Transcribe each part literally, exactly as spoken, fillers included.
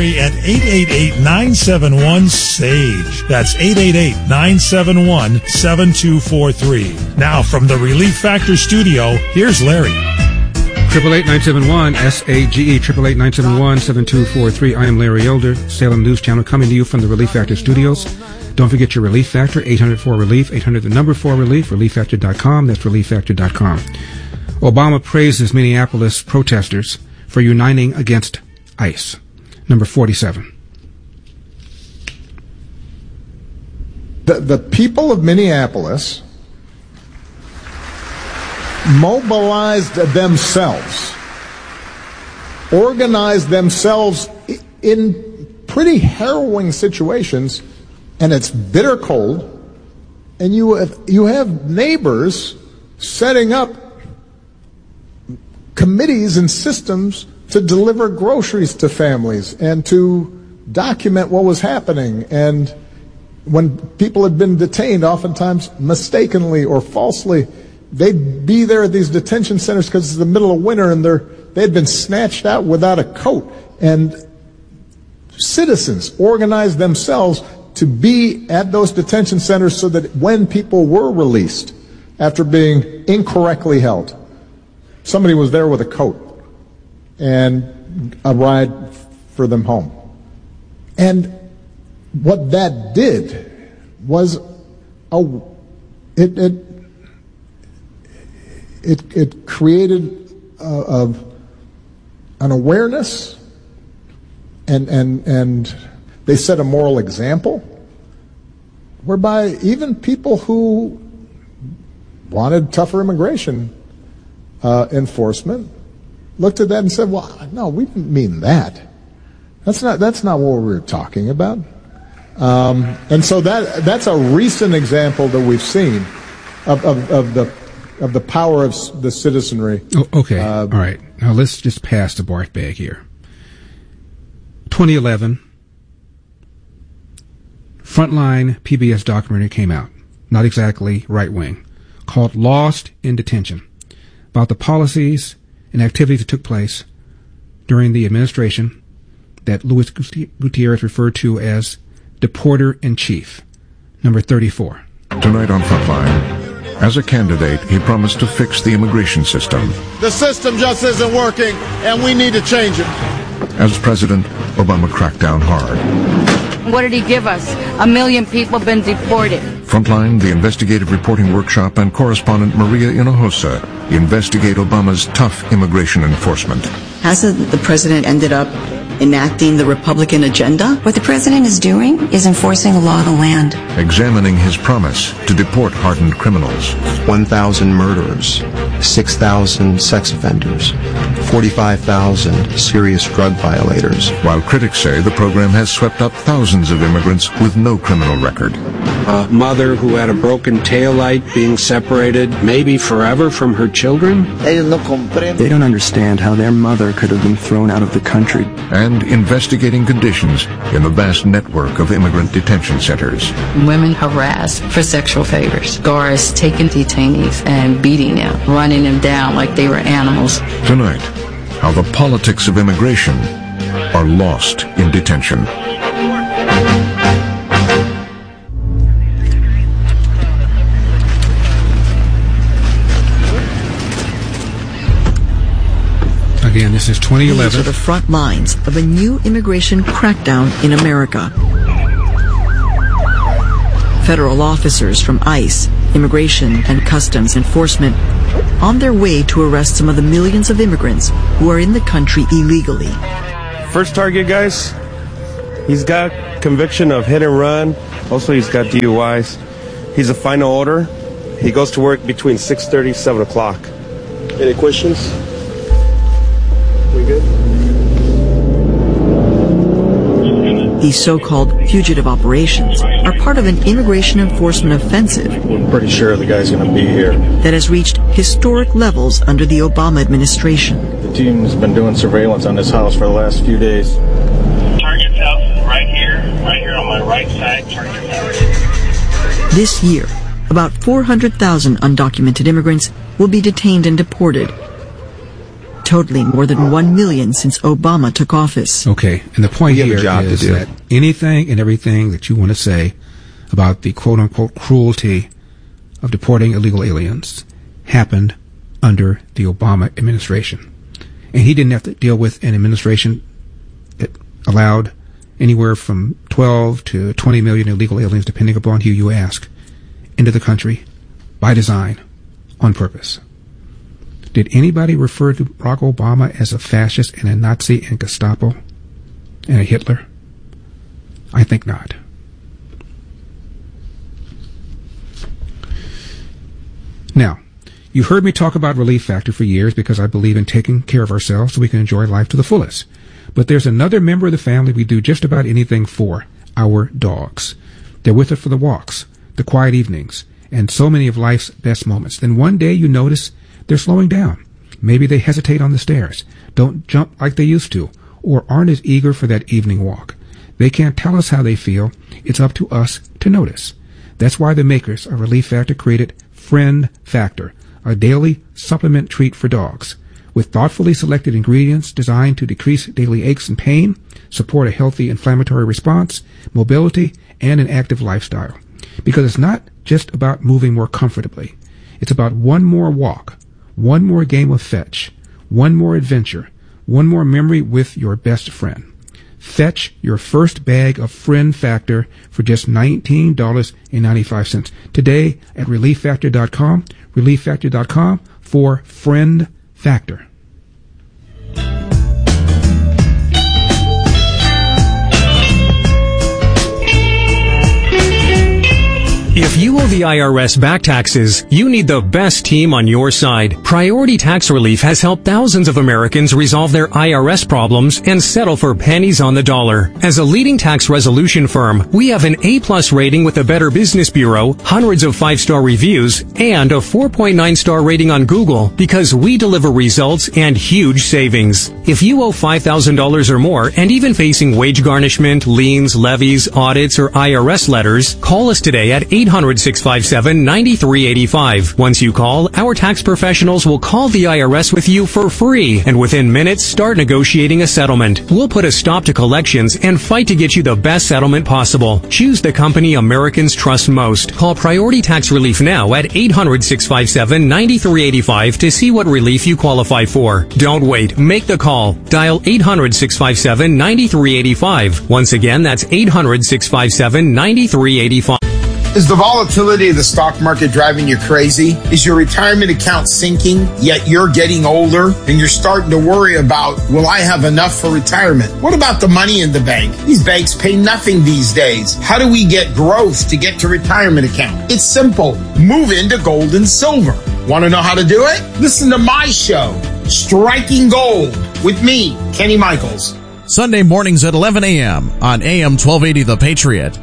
Larry at eight eight eight, nine seven one, S A G E. That's eight eight eight, nine seven one, seven two four three. Now from the Relief Factor studio, here's Larry. Triple eight nine seven one S A G E, triple eight nine seven one seven two four three. I am Larry Elder, Salem News Channel, coming to you from the Relief Factor studios. Don't forget your Relief Factor, eight hundred four relief, eight hundred the number four relief, relief factor dot com. That's relief factor dot com. Obama praises Minneapolis protesters for uniting against ICE. Number forty-seven. The, the people of Minneapolis mobilized themselves, organized themselves in pretty harrowing situations, and it's bitter cold, and you have, you have neighbors setting up committees and systems to deliver groceries to families and to document what was happening. And when people had been detained, oftentimes mistakenly or falsely, they'd be there at these detention centers because it's the middle of winter and they're, they'd been snatched out without a coat. And citizens organized themselves to be at those detention centers so that when people were released after being incorrectly held, somebody was there with a coat and a ride for them home. And what that did was a, it, it, it, it created a, a, an awareness, and, and, and they set a moral example whereby even people who wanted tougher immigration uh, enforcement looked at that and said, well, no, we didn't mean that. That's not, that's not what we were talking about. Um, and so that, that's a recent example that we've seen of, of, of the, of the power of the citizenry. Oh, okay. Uh, All right. Now let's just pass the bark bag here. twenty eleven, Frontline P B S documentary came out, not exactly right-wing, called Lost in Detention, about the policies and activities that took place during the administration that Luis Gutierrez referred to as Deporter-in-Chief. Number thirty-four. Tonight on Frontline, as a candidate, he promised to fix the immigration system. The system just isn't working, and we need to change it. As president, Obama cracked down hard. What did he give us? A million people have been deported. Frontline, the investigative reporting workshop, and correspondent Maria Hinojosa investigate Obama's tough immigration enforcement. Hasn't the president ended up enacting the Republican agenda? What the president is doing is enforcing the law of the land. Examining his promise to deport hardened criminals. one thousand murderers, six thousand sex offenders, forty-five thousand serious drug violators. While critics say the program has swept up thousands of immigrants with no criminal record. A mother who had a broken taillight being separated, maybe forever, from her children. They don't understand how their mother could have been thrown out of the country. And investigating conditions in the vast network of immigrant detention centers. Women harassed for sexual favors. Guards taking detainees and beating them, running them down like they were animals. Tonight, how the politics of immigration are lost in detention. Again, this is twenty eleven. These are the front lines of a new immigration crackdown in America. Federal officers from ICE, Immigration and Customs Enforcement, on their way to arrest some of the millions of immigrants who are in the country illegally. First target, guys, he's got conviction of hit and run. Also, he's got D U Is. He's a final order. He goes to work between six thirty and seven o'clock. Any questions? We good? These so-called fugitive operations are part of an immigration enforcement offensive. We're pretty sure the guy's going to be here. That has reached historic levels under the Obama administration. The team's been doing surveillance on this house for the last few days. Target's house is right here, right here on my right side. Target's house. This year, about four hundred thousand undocumented immigrants will be detained and deported. totaling more than one million since Obama took office. Okay, and the point here is that anything and everything that you want to say about the quote-unquote cruelty of deporting illegal aliens happened under the Obama administration. And he didn't have to deal with an administration that allowed anywhere from twelve to twenty million illegal aliens, depending upon who you ask, into the country by design, on purpose. Did anybody refer to Barack Obama as a fascist and a Nazi and Gestapo and a Hitler? I think not. Now, you've heard me talk about Relief Factor for years because I believe in taking care of ourselves so we can enjoy life to the fullest. But there's another member of the family we do just about anything for, our dogs. They're with us for the walks, the quiet evenings, and so many of life's best moments. Then one day you notice they're slowing down. Maybe they hesitate on the stairs, don't jump like they used to, or aren't as eager for that evening walk. They can't tell us how they feel. It's up to us to notice. That's why the makers of Relief Factor created Friend Factor, a daily supplement treat for dogs, with thoughtfully selected ingredients designed to decrease daily aches and pain, support a healthy inflammatory response, mobility, and an active lifestyle. Because it's not just about moving more comfortably. It's about one more walk, one more game of fetch, one more adventure, one more memory with your best friend. Fetch your first bag of Friend Factor for just nineteen ninety-five today at relief factor dot com, relief factor dot com for Friend Factor. If you owe the I R S back taxes, you need the best team on your side. Priority Tax Relief has helped thousands of Americans resolve their I R S problems and settle for pennies on the dollar. As a leading tax resolution firm, we have an A-plus rating with the Better Business Bureau, hundreds of five-star reviews, and a four point nine star rating on Google because we deliver results and huge savings. If you owe five thousand dollars or more and even facing wage garnishment, liens, levies, audits, or I R S letters, call us today at eight hundred, six five seven, nine three eight five. Once you call, our tax professionals will call the I R S with you for free and within minutes start negotiating a settlement. We'll put a stop to collections and fight to get you the best settlement possible. Choose the company Americans trust most. Call Priority Tax Relief now at eight hundred, six five seven, nine three eight five to see what relief you qualify for. Don't wait. Make the call. Dial eight hundred, six five seven, nine three eight five. Once again, that's eight hundred, six five seven, nine three eight five. Is the volatility of the stock market driving you crazy? Is your retirement account sinking, yet you're getting older and you're starting to worry about, will I have enough for retirement? What about the money in the bank? These banks pay nothing these days. How do we get growth to get to retirement account? It's simple. Move into gold and silver. Want to know how to do it? Listen to my show, Striking Gold, with me, Kenny Michaels. Sunday mornings at eleven a.m. on A M twelve eighty The Patriot.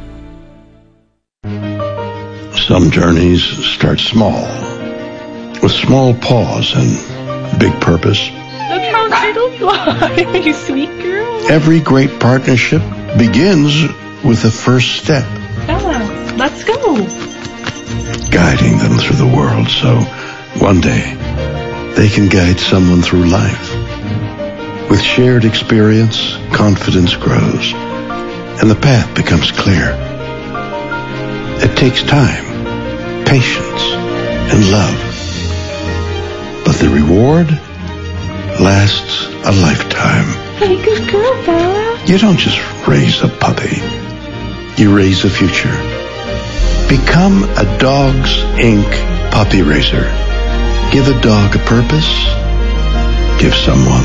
Some journeys start small, with small pause and big purpose. Look how turtles fly, you sweet girl. Every great partnership begins with the first step. Bella, let's go. Guiding them through the world so one day they can guide someone through life. With shared experience, confidence grows, and the path becomes clear. It takes time, patience, and love. But the reward lasts a lifetime. Hey, good girl, Bella. You don't just raise a puppy. You raise a future. Become a Dogs Incorporated puppy raiser. Give a dog a purpose. Give someone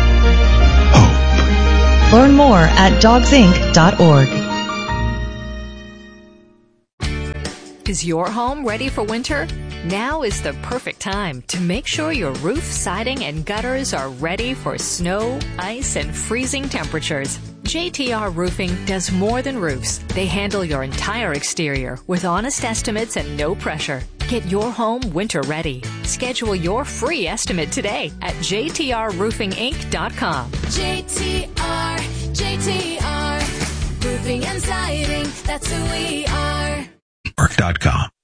hope. Learn more at dogs inc dot org. Is your home ready for winter? Now is the perfect time to make sure your roof, siding, and gutters are ready for snow, ice, and freezing temperatures. J T R Roofing does more than roofs. They handle your entire exterior with honest estimates and no pressure. Get your home winter ready. Schedule your free estimate today at j t r roofing inc dot com. J T R, J T R, Roofing and Siding, that's who we are. Arc dot com.